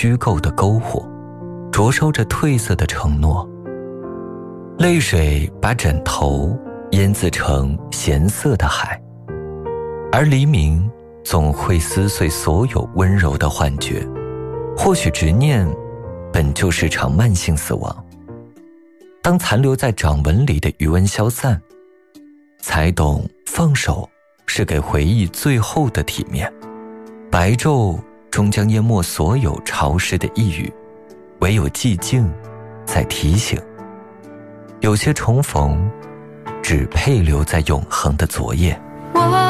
虚构的篝火，灼烧着褪色的承诺。泪水把枕头腌渍成咸涩的海，而黎明总会撕碎所有温柔的幻觉。或许执念本就是场慢性死亡，当残留在掌纹里的余温消散，才懂放手是给回忆最后的体面。白昼终将淹没所有潮湿的呓语，唯有寂静在提醒，有些重逢只配留在永恒的昨夜。 我